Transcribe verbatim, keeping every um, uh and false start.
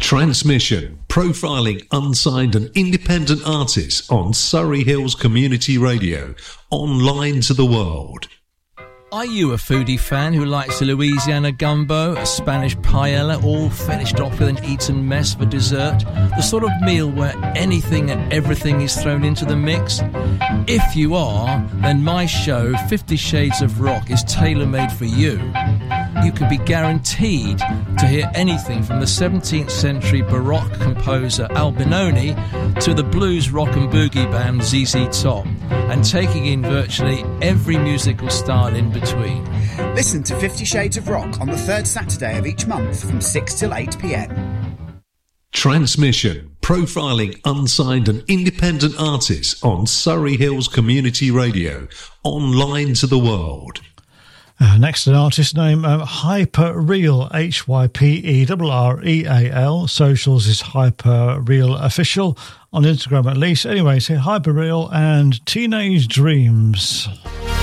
Transmission, profiling unsigned and independent artists on Surrey Hills Community Radio, online to the world. Are you a foodie fan who likes a Louisiana gumbo, a Spanish paella, all finished off with an Eton mess for dessert? The sort of meal where anything and everything is thrown into the mix? If you are, then my show, Fifty Shades of Rock, is tailor-made for you. You can be guaranteed to hear anything from the seventeenth century Baroque composer Albinoni to the blues rock and boogie band Z Z Top, and taking in virtually every musical style in between. Listen to Fifty Shades of Rock on the third Saturday of each month from six till eight p.m. Transmission, profiling unsigned and independent artists on Surrey Hills Community Radio, online to the world. Uh, next, an artist name, um, Hyperreal, H Y P E R R E A L. Socials is Hyperreal Official, on Instagram at least. Anyway, say Hyperreal and Teenage Dreams.